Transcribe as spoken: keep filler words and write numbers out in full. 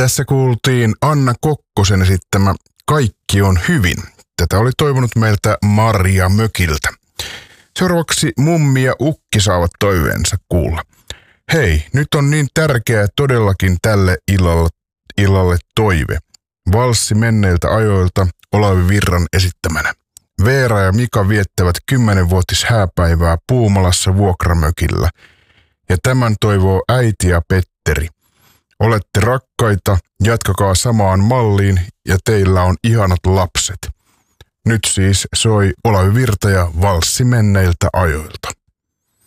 Tässä kuultiin Anna Kokkosen esittämä Kaikki on hyvin. Tätä oli toivonut meiltä Maria Mökiltä. Seuraavaksi Mummi ja Ukki saavat toiveensa kuulla. Hei, nyt on niin tärkeää todellakin tälle illalle, illalle toive. Valssi menneiltä ajoilta Olavi Virran esittämänä. Veera ja Mika viettävät kymmenvuotis hääpäivää Puumalassa vuokramökillä. Ja tämän toivoo äiti ja Petteri. Olette rakkaita, jatkakaa samaan malliin ja teillä on ihanat lapset. Nyt siis soi Olavi Virta ja Valssi menneiltä ajoilta.